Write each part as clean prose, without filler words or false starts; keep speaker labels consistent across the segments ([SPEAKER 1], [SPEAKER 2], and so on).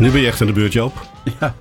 [SPEAKER 1] Nu ben je echt in de buurt, Joop.
[SPEAKER 2] Ja.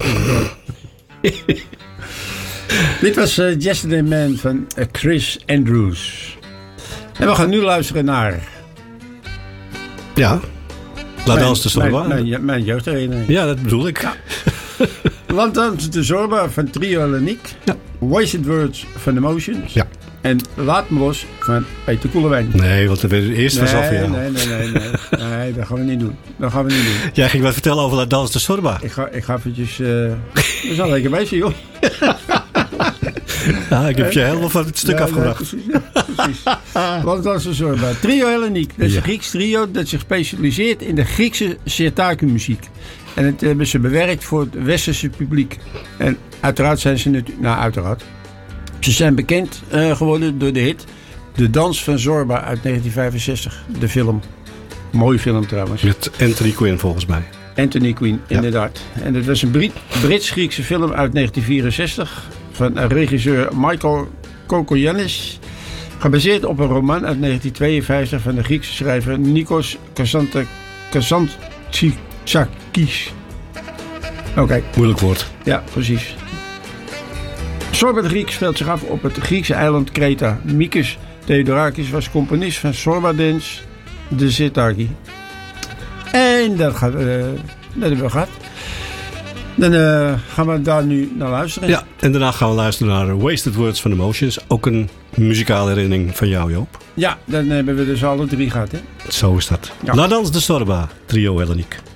[SPEAKER 2] Dit was Yesterday Man van Chris Andrews. En we gaan nu luisteren naar...
[SPEAKER 1] Ja. La Danse de Zorba.
[SPEAKER 2] Mijn jeugdherinnering.
[SPEAKER 1] Ja, dat bedoel ik.
[SPEAKER 2] Ja. La Danse de Zorba van Trio Helleniek.
[SPEAKER 1] Ja.
[SPEAKER 2] Wasted Words van Emotions.
[SPEAKER 1] Ja.
[SPEAKER 2] En Laat me los van Peter Koelewijn.
[SPEAKER 1] Nee, want de eerste was al voor jou.
[SPEAKER 2] Nee, dat gaan we niet doen.
[SPEAKER 1] Jij ging wat vertellen over La Danse de Zorba.
[SPEAKER 2] Ik ga eventjes... we zijn lekker bezig, joh.
[SPEAKER 1] Ja, ik heb je helemaal van het stuk afgebracht.
[SPEAKER 2] Precies. La Danse de Zorba. Trio Helleniek. Dat is een Grieks trio dat zich specialiseert in de Griekse sirtaku-muziek. En het hebben ze bewerkt voor het westerse publiek. En uiteraard zijn ze natuurlijk... uiteraard. Ze zijn bekend geworden door de hit De Dans van Zorba uit 1965. De film. Mooie film trouwens.
[SPEAKER 1] Met Anthony Quinn volgens mij.
[SPEAKER 2] Anthony Quinn, inderdaad. En dat was een Brits-Griekse film uit 1964. Van regisseur Michael Kokoyannis. Gebaseerd op een roman uit 1952 van de Griekse schrijver Nikos Kazantzakis. Oké.
[SPEAKER 1] Moeilijk woord.
[SPEAKER 2] Ja, precies. Zorba de Griek speelt zich af op het Griekse eiland Kreta. Mikis Theodorakis was componist van Zorba Dance, de Sirtaki. En dat hebben we gehad. Dan gaan we daar nu naar luisteren.
[SPEAKER 1] Ja, en daarna gaan we luisteren naar Wasted Words van Emotions. Ook een muzikale herinnering van jou, Joop.
[SPEAKER 2] Ja, dan hebben we dus alle drie gehad, hè?
[SPEAKER 1] Zo is dat.
[SPEAKER 2] Ja.
[SPEAKER 1] La Danse de Zorba, Trio Helleniek.